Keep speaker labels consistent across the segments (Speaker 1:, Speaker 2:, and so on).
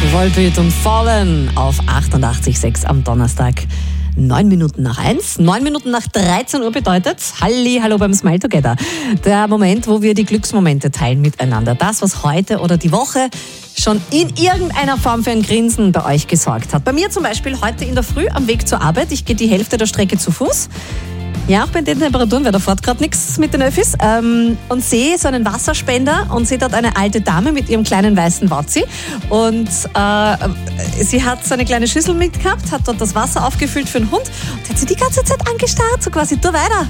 Speaker 1: Volbeat und Fallen auf 88,6 am Donnerstag. 9 Minuten nach 1, 9 Minuten nach 13 Uhr bedeutet Hallo beim Smile Together. Der Moment, wo wir die Glücksmomente teilen miteinander. Das, was heute oder die Woche schon in irgendeiner Form für ein Grinsen bei euch gesorgt hat. Bei mir zum Beispiel heute in der Früh am Weg zur Arbeit. Ich gehe die Hälfte der Strecke zu Fuß. Ja, auch bei den Temperaturen, weil da fährt gerade nichts mit den Öffis. Und sehe so einen Wasserspender und sehe dort eine alte Dame mit ihrem kleinen weißen Wotzi. Und sie hat so eine kleine Schüssel mitgehabt, hat dort das Wasser aufgefüllt für den Hund und hat sie die ganze Zeit angestarrt, so quasi, tu weiter.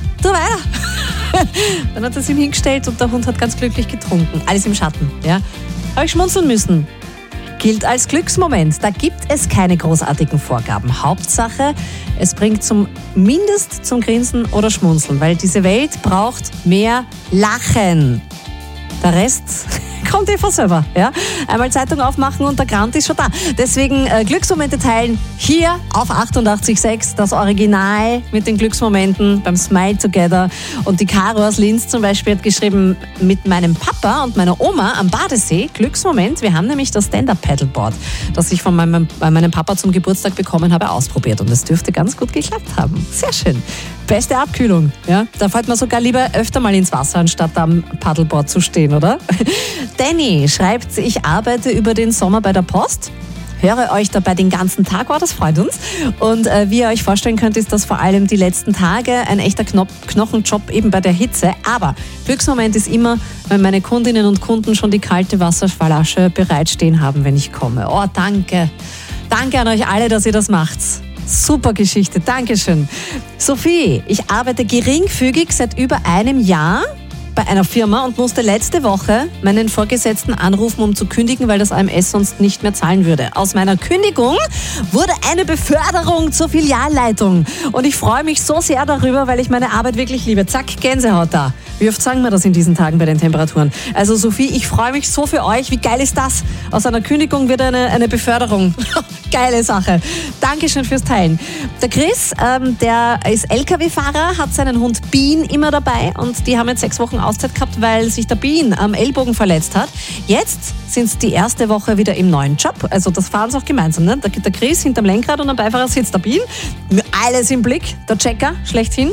Speaker 1: Dann hat sie es ihm hingestellt und der Hund hat ganz glücklich getrunken. Alles im Schatten, ja. Habe ich schmunzeln müssen. Gilt als Glücksmoment. Da gibt es keine großartigen Vorgaben. Hauptsache, es bringt zumindest zum Grinsen oder Schmunzeln, weil diese Welt braucht mehr Lachen. Der Rest kommt von selber. Ja? Einmal Zeitung aufmachen und der Grant ist schon da. Deswegen Glücksmomente teilen hier auf 88,6. Das Original mit den Glücksmomenten beim Smile Together. Und die Caro aus Linz zum Beispiel hat geschrieben, mit meinem Papa und meiner Oma am Badesee, Glücksmoment, wir haben nämlich das Stand-Up-Paddleboard, das ich von meinem Papa zum Geburtstag bekommen habe, ausprobiert. Und es dürfte ganz gut geklappt haben. Sehr schön. Beste Abkühlung. Ja? Da fällt man sogar lieber öfter mal ins Wasser, anstatt am Paddleboard zu stehen, oder? Danny schreibt, ich arbeite über den Sommer bei der Post. Höre euch dabei den ganzen Tag, das freut uns. Und wie ihr euch vorstellen könnt, ist das vor allem die letzten Tage ein echter Knochenjob eben bei der Hitze. Aber Glücksmoment ist immer, wenn meine Kundinnen und Kunden schon die kalte Wasserflasche bereitstehen haben, wenn ich komme. Oh, danke. Danke an euch alle, dass ihr das macht. Super Geschichte, Dankeschön. Sophie, ich arbeite geringfügig seit über einem Jahr bei einer Firma und musste letzte Woche meinen Vorgesetzten anrufen, um zu kündigen, weil das AMS sonst nicht mehr zahlen würde. Aus meiner Kündigung wurde eine Beförderung zur Filialleitung. Und ich freue mich so sehr darüber, weil ich meine Arbeit wirklich liebe. Zack, Gänsehaut da. Wie oft sagen wir das in diesen Tagen bei den Temperaturen? Also Sophie, ich freue mich so für euch. Wie geil ist das? Aus einer Kündigung wird eine Beförderung. Geile Sache. Dankeschön fürs Teilen. Der Chris, der ist LKW-Fahrer, hat seinen Hund Bean immer dabei und die haben jetzt 6 Wochen Auszeit gehabt, weil sich der Bean am Ellbogen verletzt hat. Jetzt sind sie die erste Woche wieder im neuen Job. Also das fahren sie auch gemeinsam. Ne? Der Chris hinterm Lenkrad und am Beifahrer sitzt der Bean. Alles im Blick. Der Checker schlechthin.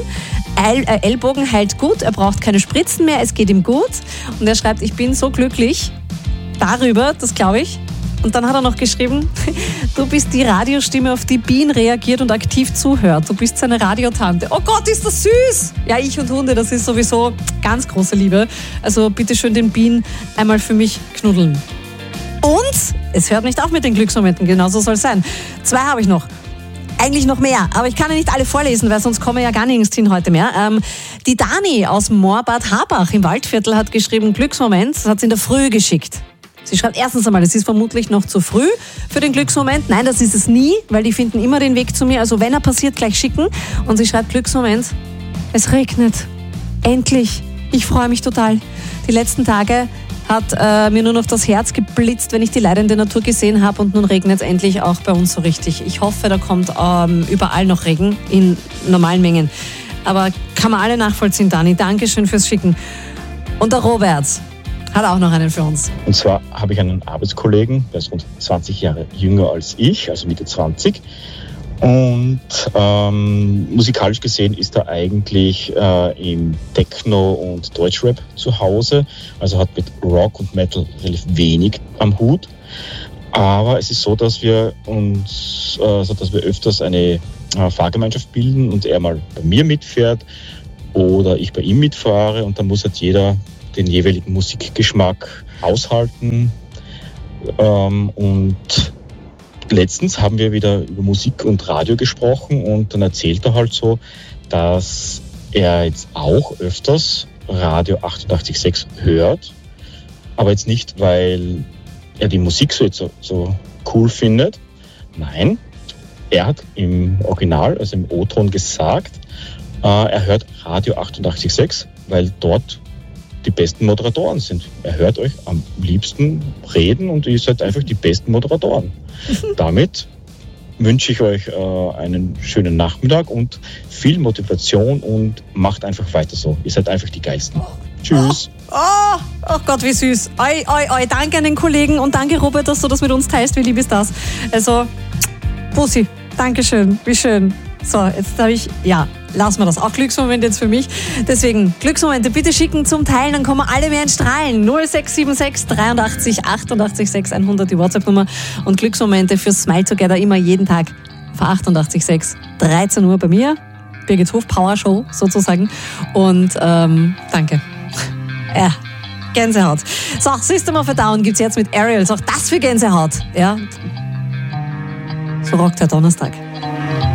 Speaker 1: Ellbogen heilt gut, er braucht keine Spritzen mehr, es geht ihm gut. Und er schreibt, ich bin so glücklich darüber, das glaube ich. Und dann hat er noch geschrieben, du bist die Radiostimme, auf die Bean reagiert und aktiv zuhört. Du bist seine Radiotante. Oh Gott, ist das süß! Ja, ich und Hunde, das ist sowieso ganz große Liebe. Also bitte schön den Bean einmal für mich knuddeln. Und es hört nicht auf mit den Glücksmomenten, genauso soll es sein. 2 habe ich noch. Eigentlich noch mehr, aber ich kann ja nicht alle vorlesen, weil sonst kommen wir ja gar nirgends hin heute mehr. Die Dani aus Moorbad Habach im Waldviertel hat geschrieben, Glücksmoment, das hat sie in der Früh geschickt. Sie schreibt erstens einmal, es ist vermutlich noch zu früh für den Glücksmoment. Nein, das ist es nie, weil die finden immer den Weg zu mir. Also wenn er passiert, gleich schicken. Und sie schreibt, Glücksmoment, es regnet. Endlich. Ich freue mich total. Die letzten Tage hat mir nur noch das Herz geblitzt, wenn ich die leidende Natur gesehen habe und nun regnet es endlich auch bei uns so richtig. Ich hoffe, da kommt überall noch Regen in normalen Mengen. Aber kann man alle nachvollziehen, Dani. Dankeschön fürs Schicken. Und der Robert hat auch noch einen für uns.
Speaker 2: Und zwar habe ich einen Arbeitskollegen, der ist rund 20 Jahre jünger als ich, also Mitte 20. Und musikalisch gesehen ist er eigentlich im Techno und Deutschrap zu Hause, also hat mit Rock und Metal relativ wenig am Hut. Aber es ist so, dass wir öfters eine Fahrgemeinschaft bilden und er mal bei mir mitfährt oder ich bei ihm mitfahre und dann muss halt jeder den jeweiligen Musikgeschmack aushalten. Und letztens haben wir wieder über Musik und Radio gesprochen und dann erzählt er halt so, dass er jetzt auch öfters Radio 88,6 hört, aber jetzt nicht, weil er die Musik so cool findet. Nein, er hat im Original, also im O-Ton gesagt, er hört Radio 88,6, weil dort die besten Moderatoren sind. Er hört euch am liebsten reden und ihr seid einfach die besten Moderatoren. Damit wünsche ich euch einen schönen Nachmittag und viel Motivation und macht einfach weiter so. Ihr seid einfach die Geilsten. Tschüss.
Speaker 1: Oh Gott, wie süß. Oi. Danke an den Kollegen und danke, Robert, dass du das mit uns teilst. Wie lieb ist das? Also, Bussi, Dankeschön, wie schön. So, jetzt habe ich, lassen wir das. Auch Glücksmoment jetzt für mich. Deswegen, Glücksmomente bitte schicken zum Teilen, dann kommen wir alle mehr in Strahlen. 0676 83 88 600 die WhatsApp-Nummer. Und Glücksmomente für Smile Together immer jeden Tag vor 88,6, 13 Uhr bei mir. Birgit Hof, Power Show sozusagen. Und danke. Ja, Gänsehaut. So, System of a Down gibt's jetzt mit Aerials. Auch das für Gänsehaut. Ja. So rockt der Donnerstag.